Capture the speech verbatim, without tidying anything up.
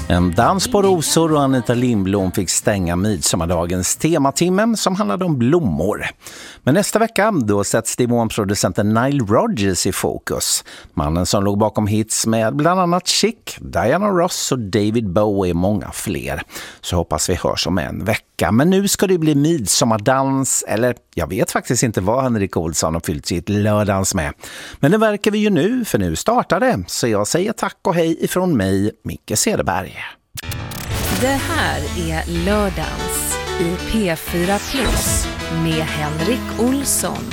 En dans på rosor och Anita Lindblom fick stänga midsommardagens tematimmen som handlade om blommor. Men nästa vecka då sätts demonproducenten Nile Rodgers i fokus. Mannen som låg bakom hits med bland annat Chic, Diana Ross och David Bowie och många fler. Så hoppas vi hörs om en vecka. Men nu ska det bli midsommardans, eller jag vet faktiskt inte vad Henrik Olsson har fyllt sitt lördags med. Men det verkar vi ju nu, för nu startar det. Så jag säger tack och hej ifrån mig, Micke Cederberg. Det här är lördagens i P fyra Plus med Henrik Olsson.